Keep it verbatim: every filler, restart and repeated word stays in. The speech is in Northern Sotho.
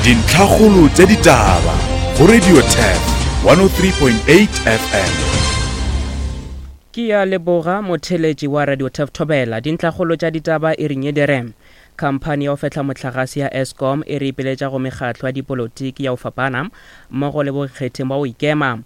Dintlhakgolo tsa ditaba go Radio Tef one oh three point eight F M. Ke ya Leboga motheletši wa Radio Tef Thobela. Dintlhakgolo tša ditaba e ring ederem. Kampani ya go fetla motlakase ya Eskom e re ipeletša go mekgatlo ya dipolotiki ya go fapana mmogo le bokgetheng ba go ikema.